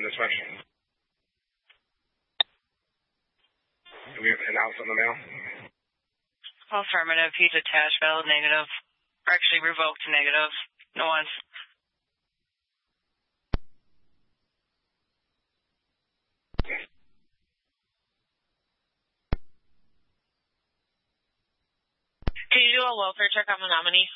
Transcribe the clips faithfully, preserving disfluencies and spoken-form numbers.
dispatch. Do we have an house on the mail? Affirmative. He's attached, valid negative. Or actually revoked negative. No one's. Can you do a welfare check on the nominee?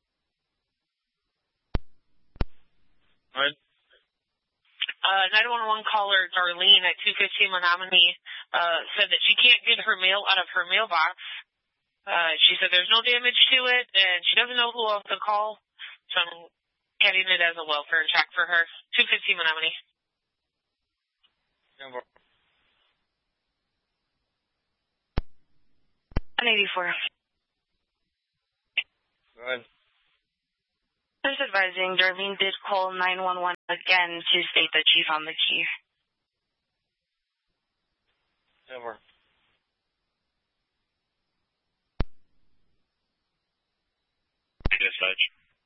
What? Uh, nine one one caller Darlene at two fifteen Menominee uh, said that she can't get her mail out of her mailbox. Uh, she said there's no damage to it, and she doesn't know who else to call, so I'm getting it as a welfare check for her. two fifteen Menominee. Number. one eighty-four. Go ahead. Just advising, Darlene did call nine one one again to state that she's on the key. Over. Dispatch.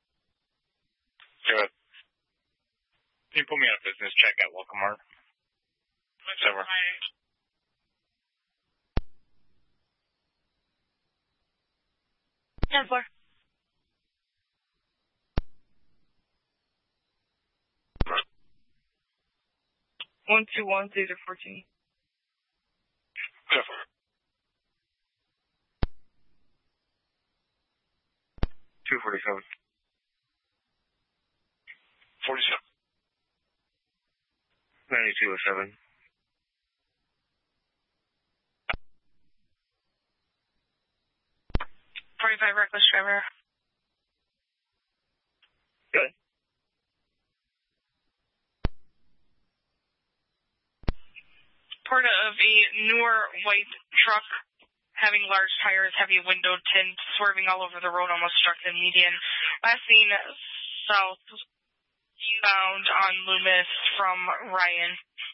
Go ahead. Can you put me on a business check at Welcome Mart? Over. ten four. One two one zero fourteen. Cover. Two forty seven. Forty seven. Ninety two oh seven. Forty five reckless driver. Good. Part of a newer white truck having large tires, heavy window tint, swerving all over the road, almost struck the median. Last seen southbound on Loomis from Ryan.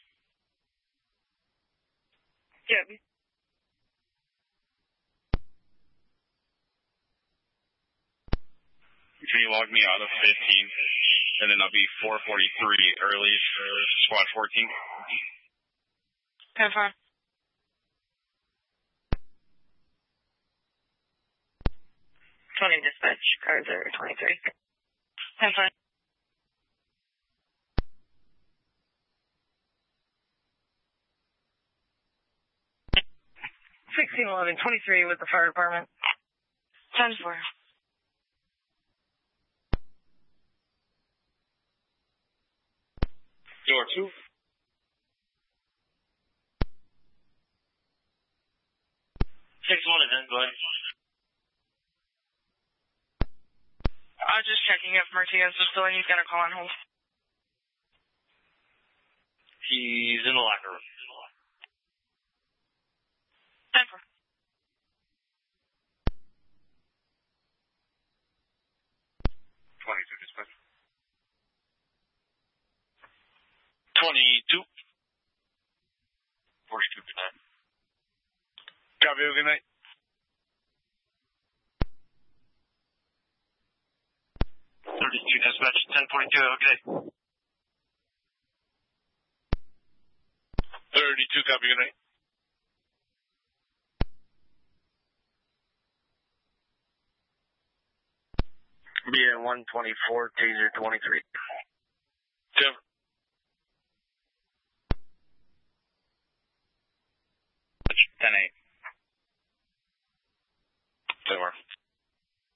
Yeah. Can you log me out of fifteen? And then I'll be four forty-three early, early squad fourteen. Have fun. twenty dispatch, cars are twenty-three. Have fun. sixteen eleven twenty-three with the fire department. ten four. Door two. Six one again, go ahead. I was just checking if Martinez was still in. He's got a call on hold. He's in the locker room. ten four. twenty-two dispatch. twenty-two. forty-two percent. Copy, good night. thirty-two dispatch, ten forty-two, okay. thirty-two, copy, good night. B N one twenty-four, taser twenty-three. Tim. ten eight. Over.